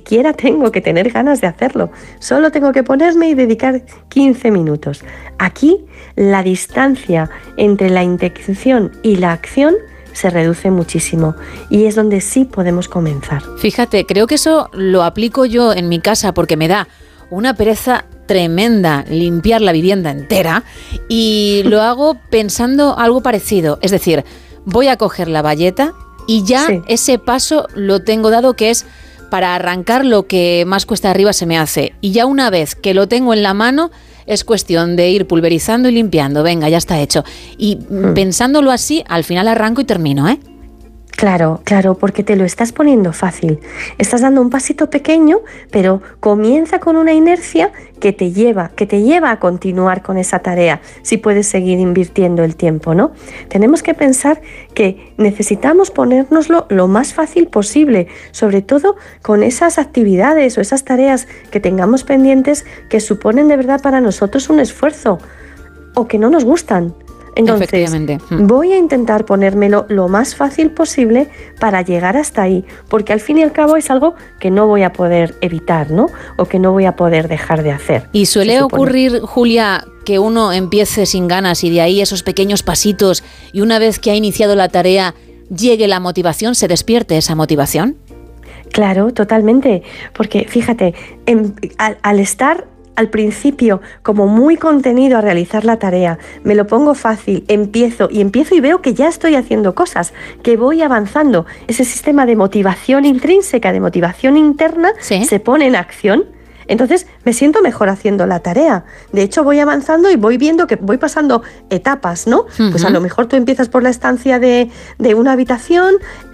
siquiera tengo que tener ganas de hacerlo. Solo tengo que ponerme y dedicar 15 minutos. Aquí la distancia entre la intención y la acción se reduce muchísimo y es donde sí podemos comenzar. Fíjate, creo que eso lo aplico yo en mi casa porque me da una pereza tremenda limpiar la vivienda entera y lo hago pensando algo parecido. Es decir, voy a coger la bayeta y ya ese paso lo tengo dado, que es para arrancar lo que más cuesta arriba se me hace. Y ya una vez que lo tengo en la mano, es cuestión de ir pulverizando y limpiando. Venga, ya está hecho. Y pensándolo así, al final arranco y termino, ¿eh? Claro, porque te lo estás poniendo fácil. Estás dando un pasito pequeño, pero comienza con una inercia que te lleva a continuar con esa tarea, si puedes seguir invirtiendo el tiempo, ¿no? Tenemos que pensar que necesitamos ponérnoslo lo más fácil posible, sobre todo con esas actividades o esas tareas que tengamos pendientes que suponen de verdad para nosotros un esfuerzo o que no nos gustan. Entonces, voy a intentar ponérmelo lo más fácil posible para llegar hasta ahí, porque al fin y al cabo es algo que no voy a poder evitar, ¿no? O que no voy a poder dejar de hacer. Y suele ocurrir, Julia, que uno empiece sin ganas y de ahí esos pequeños pasitos y una vez que ha iniciado la tarea llegue la motivación, ¿se despierte esa motivación? Claro, totalmente, porque fíjate, al estar al principio como muy contenido a realizar la tarea, me lo pongo fácil, empiezo y veo que ya estoy haciendo cosas, que voy avanzando. Ese sistema de motivación intrínseca, de motivación interna, se pone en acción. Entonces me siento mejor haciendo la tarea. De hecho voy avanzando y voy viendo que voy pasando etapas, ¿no? Pues a lo mejor tú empiezas por la estancia de una habitación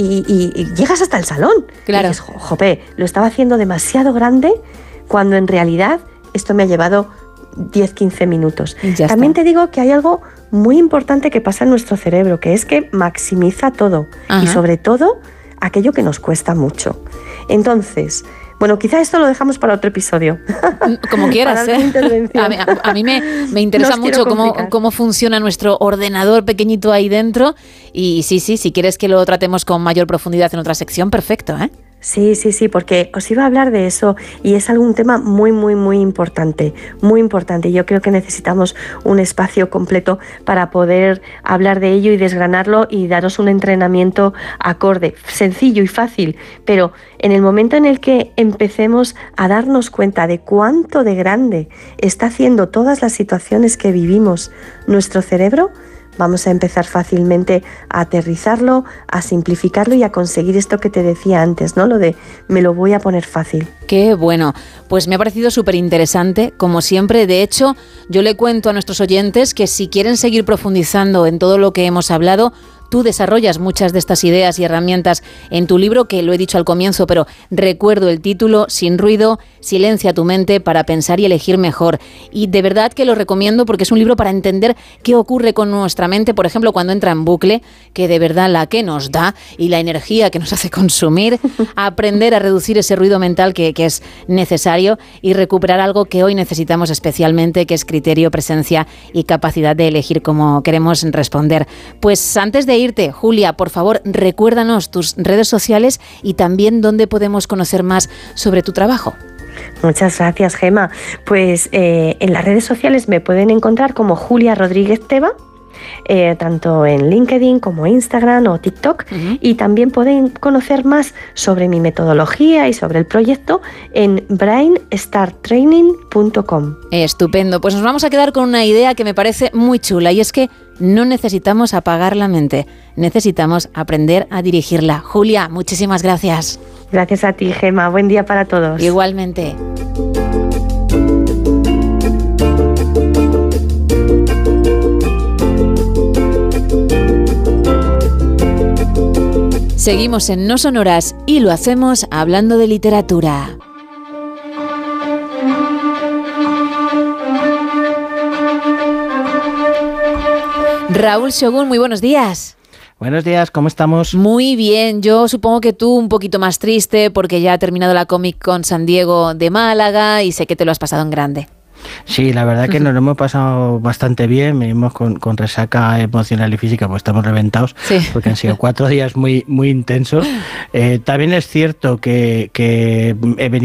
y llegas hasta el salón. Claro. Y dices, jope, lo estaba haciendo demasiado grande cuando en realidad esto me ha llevado 10-15 minutos. También te digo que hay algo muy importante que pasa en nuestro cerebro, que es que maximiza todo. Y sobre todo aquello que nos cuesta mucho. Entonces, bueno, quizá esto lo dejamos para otro episodio. Como quieras, ¿eh? A mí me interesa mucho cómo funciona nuestro ordenador pequeñito ahí dentro. Y sí, si quieres que lo tratemos con mayor profundidad en otra sección, perfecto, ¿eh? Sí, porque os iba a hablar de eso y es algún tema muy importante, muy importante. Yo creo que necesitamos un espacio completo para poder hablar de ello y desgranarlo y daros un entrenamiento acorde, sencillo y fácil, pero en el momento en el que empecemos a darnos cuenta de cuánto de grande está haciendo todas las situaciones que vivimos nuestro cerebro, vamos a empezar fácilmente a aterrizarlo, a simplificarlo y a conseguir esto que te decía antes, ¿no? Lo de me lo voy a poner fácil. Qué bueno. Pues me ha parecido súper interesante, como siempre. De hecho, yo le cuento a nuestros oyentes que si quieren seguir profundizando en todo lo que hemos hablado, tú desarrollas muchas de estas ideas y herramientas en tu libro, que lo he dicho al comienzo, pero recuerdo el título: Sin ruido, silencia tu mente para pensar y elegir mejor. Y de verdad que lo recomiendo porque es un libro para entender qué ocurre con nuestra mente, por ejemplo, cuando entra en bucle, que de verdad la que nos da y la energía que nos hace consumir, aprender a reducir ese ruido mental que es necesario y recuperar algo que hoy necesitamos especialmente, que es criterio, presencia y capacidad de elegir cómo queremos responder. Pues antes de irte, Julia, por favor, recuérdanos tus redes sociales y también dónde podemos conocer más sobre tu trabajo. Muchas gracias, Gema. Pues en las redes sociales me pueden encontrar como Julia Rodríguez Teba, tanto en LinkedIn como Instagram o TikTok, y también pueden conocer más sobre mi metodología y sobre el proyecto en brainstarttraining.com. Estupendo, pues nos vamos a quedar con una idea que me parece muy chula, y es que no necesitamos apagar la mente, necesitamos aprender a dirigirla. Julia, muchísimas gracias. Gracias a ti, Gema. Buen día para todos. Igualmente. Seguimos en No Sonoras y lo hacemos hablando de literatura. Raúl Shogun, muy buenos días. Buenos días, ¿cómo estamos? Muy bien, yo supongo que tú un poquito más triste porque ya ha terminado la Comic Con San Diego de Málaga y sé que te lo has pasado en grande. Sí, la verdad que nos lo hemos pasado bastante bien, venimos con resaca emocional y física, pues estamos reventados, porque han sido 4 días muy intensos. También es cierto que he venido